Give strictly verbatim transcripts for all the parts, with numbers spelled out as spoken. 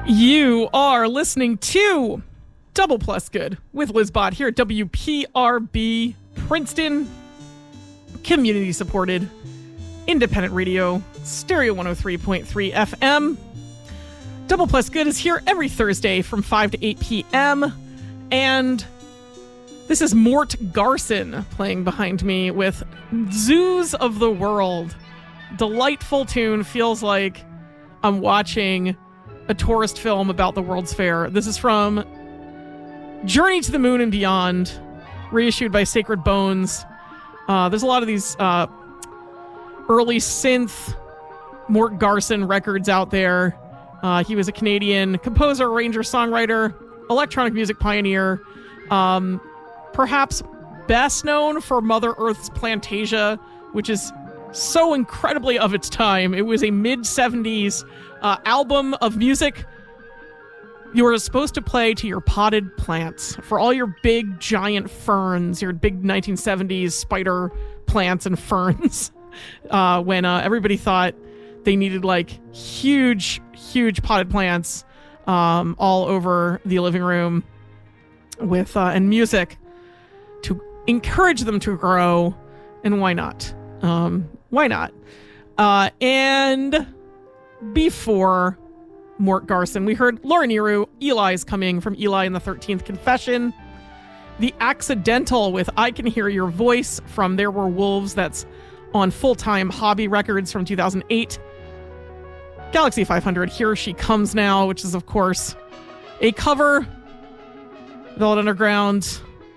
You are listening to Double Plus Good with Liz Bott here at W P R B Princeton, community supported, independent radio, stereo one oh three point three F M. Double Plus Good is here every Thursday from five to eight p.m. And this is Mort Garson playing behind me with Zoos of the World. Delightful tune. Feels like I'm watching a tourist film about the World's Fair. This is from Journey to the Moon and Beyond, reissued by Sacred Bones. Uh, there's a lot of these uh, early synth Mort Garson records out there. Uh, he was a Canadian composer, arranger, songwriter, electronic music pioneer. Um, perhaps best known for Mother Earth's Plantasia, which is so incredibly of its time. It was a mid-seventies uh, album of music you were supposed to play to your potted plants. For all your big, giant ferns, your big nineteen seventies spider plants and ferns, uh, when uh, everybody thought they needed, like, huge, huge potted plants um, all over the living room with uh, and music to encourage them to grow, and why not? Um, why not? Uh, and before Mort Garson, we heard Laura Nyro, Eli's Coming from Eli and the thirteenth Confession. The Accidental with I Can Hear Your Voice from There Were Wolves, that's on Full-Time Hobby Records from two thousand eight. Galaxy five hundred, Here She Comes Now, which is, of course, a cover. Velvet Underground.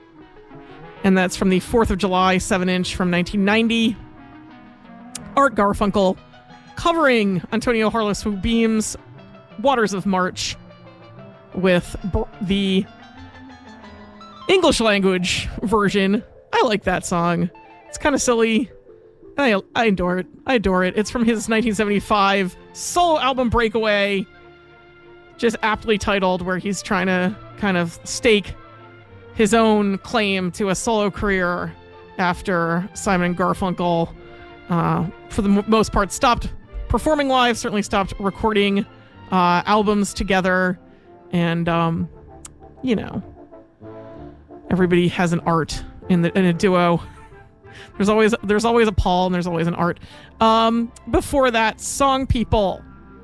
And that's from the fourth of July seven inch from nineteen ninety. Art Garfunkel covering Antonio Harlow Swoo Beam's Waters of March with b- the English language version. I like that song. It's kind of silly. I, I adore it. I adore it. It's from his nineteen seventy-five solo album Breakaway, just aptly titled, where he's trying to kind of stake his own claim to a solo career after Simon and Garfunkel, uh, for the m- most part, stopped performing live, certainly stopped recording uh, albums together, and, um, you know, everybody has an art in, the, in a duo. There's always there's always a Paul and there's always an Art. Um, before that, Song People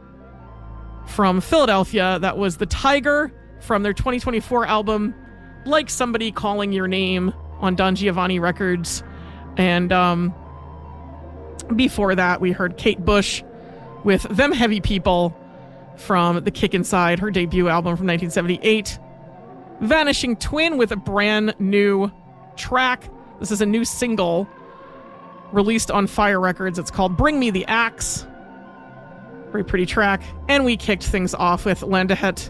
from Philadelphia. That was The Tiger from their twenty twenty-four album, Like Somebody Calling Your Name, on Don Giovanni Records. And um, before that, we heard Kate Bush with Them Heavy People from The Kick Inside, her debut album from nineteen seventy-eight. Vanishing Twin with a brand new track. This is a new single released on Fire Records. It's called Bring Me the Axe. Very pretty track. And we kicked things off with Landahet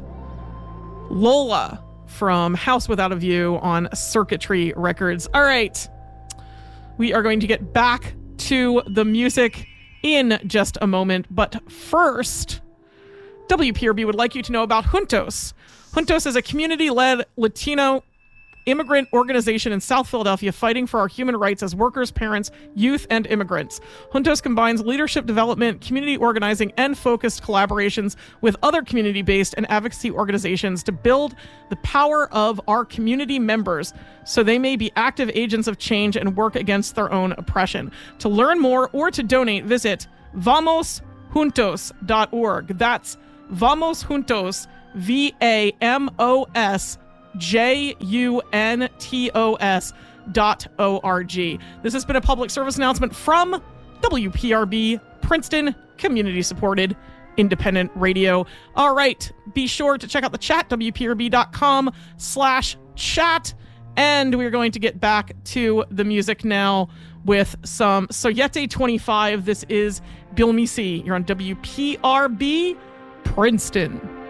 Lola from House Without a View on Circuitry Records. All right. We are going to get back to the music in just a moment. But first, W P R B would like you to know about Juntos. Juntos is a community-led Latino immigrant organization in South Philadelphia fighting for our human rights as workers, parents, youth, and immigrants. Juntos combines leadership development, community organizing, and focused collaborations with other community-based and advocacy organizations to build the power of our community members so they may be active agents of change and work against their own oppression. To learn more or to donate, visit vamos juntos dot org. That's Vamos Juntos, V A M O S J U N T O S dot O R G. This has been a public service announcement from W P R B, Princeton, community-supported, independent radio. All right, be sure to check out the chat, W P R B dot com slash chat, and we're going to get back to the music now with some Soyete twenty-five. This is Bill Misi. You're on W P R B, Princeton.